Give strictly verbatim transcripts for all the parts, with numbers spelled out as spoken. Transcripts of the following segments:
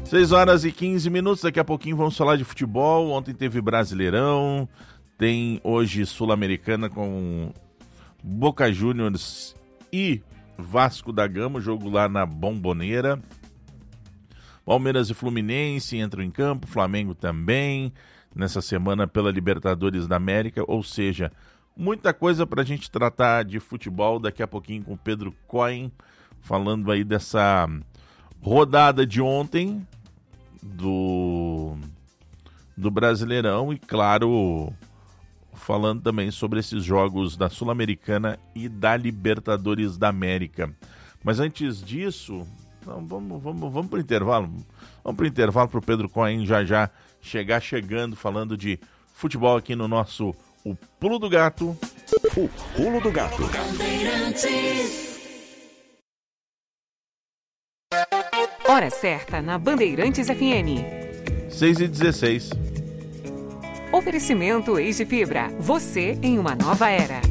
seis horas e quinze minutos, daqui a pouquinho vamos falar de futebol. Ontem teve Brasileirão, tem hoje Sul-Americana com Boca Juniors e Vasco da Gama, jogo lá na Bombonera. Palmeiras e Fluminense entram em campo, Flamengo também, nessa semana pela Libertadores da América, ou seja, muita coisa para a gente tratar de futebol daqui a pouquinho com o Pedro Cohen, falando aí dessa rodada de ontem do, do Brasileirão e, claro, falando também sobre esses jogos da Sul-Americana e da Libertadores da América. Mas antes disso, então, vamos, vamos, vamos para o intervalo. Vamos para o intervalo para o Pedro Cohen já já chegar chegando, falando de futebol aqui no nosso O Pulo do Gato. O Pulo do Gato. Hora certa na Bandeirantes F M. seis e dezesseis. Oferecimento Eis de Fibra. Você em uma nova era.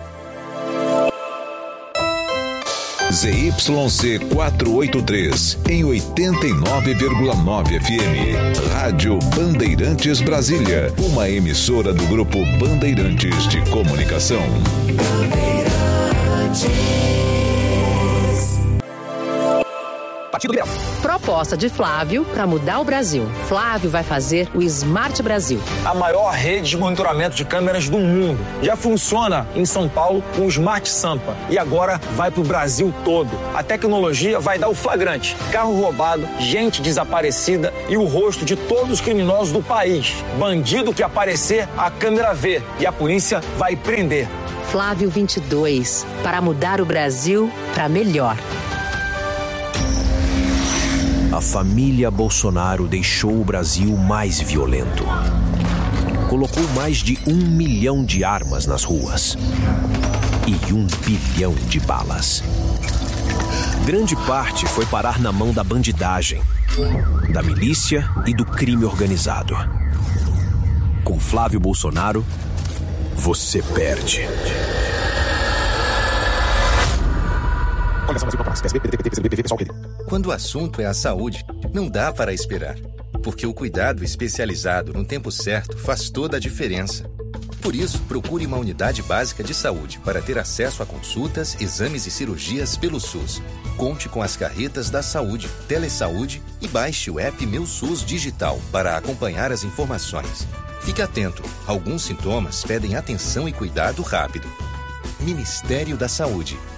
Z Y C quatrocentos e oitenta e três, em oitenta e nove vírgula nove F M. Rádio Bandeirantes Brasília. Uma emissora do Grupo Bandeirantes de Comunicação. Bandeirantes. Partido Liberal. Proposta de Flávio para mudar o Brasil. Flávio vai fazer o Smart Brasil. A maior rede de monitoramento de câmeras do mundo. Já funciona em São Paulo com o Smart Sampa. E agora vai para o Brasil todo. A tecnologia vai dar o flagrante. Carro roubado, gente desaparecida e o rosto de todos os criminosos do país. Bandido que aparecer, a câmera vê. E a polícia vai prender. Flávio vinte e dois. Para mudar o Brasil para melhor. A família Bolsonaro deixou o Brasil mais violento. Colocou mais de um milhão de armas nas ruas. E um bilhão de balas. Grande parte foi parar na mão da bandidagem, da milícia e do crime organizado. Com Flávio Bolsonaro, você perde. Quando o assunto é a saúde, não dá para esperar, porque o cuidado especializado no tempo certo faz toda a diferença. Por isso, procure uma unidade básica de saúde para ter acesso a consultas, exames e cirurgias pelo SUS. Conte com as carretas da saúde, Telesaúde e baixe o app Meu SUS Digital para acompanhar as informações. Fique atento, alguns sintomas pedem atenção e cuidado rápido. Ministério da Saúde.